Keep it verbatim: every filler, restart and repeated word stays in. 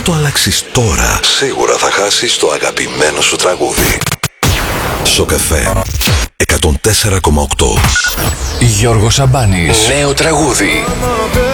το αλλάξεις τώρα, σίγουρα θα χάσεις το αγαπημένο σου τραγούδι. Σοκ εφ εμ εκατόν τέσσερα κόμμα οκτώ. Γιώργος Σαμπάνης. Νέο τραγούδι.